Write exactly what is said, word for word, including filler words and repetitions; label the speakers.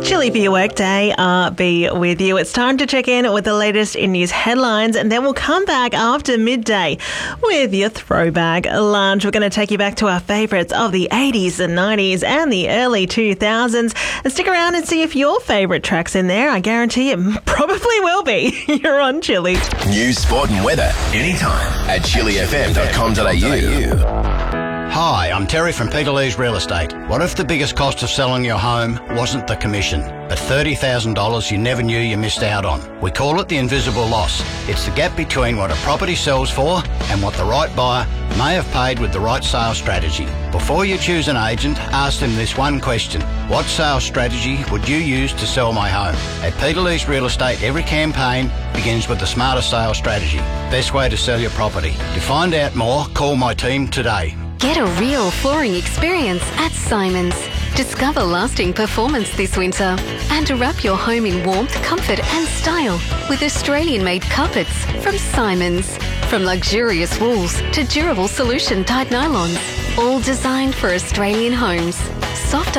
Speaker 1: Chilly for your workday, R B with you. It's time to check in with the latest in news headlines, and then we'll come back after midday with your throwback lunch. We're going to take you back to our favourites of the eighties and nineties and the early two thousands. And stick around and see if your favourite track's in there. I guarantee it probably will be. You're on Chilly.
Speaker 2: News, sport and weather anytime at chilly f m dot com dot a u.
Speaker 3: Hi, I'm Terry from Peterlee's Real Estate. What if the biggest cost of selling your home wasn't the commission, but thirty thousand dollars you never knew you missed out on? We call it the invisible loss. It's the gap between what a property sells for and what the right buyer may have paid with the right sales strategy. Before you choose an agent, ask them this one question. What sales strategy would you use to sell my home? At Peterlee's Real Estate, every campaign begins with the smarter sales strategy. Best way to sell your property. To find out more, call my team today.
Speaker 4: Get a real flooring experience at Simons. Discover lasting performance this winter and wrap your home in warmth, comfort and style with Australian-made carpets from Simons. From luxurious wools to durable solution-dyed nylons, all designed for Australian homes. Soft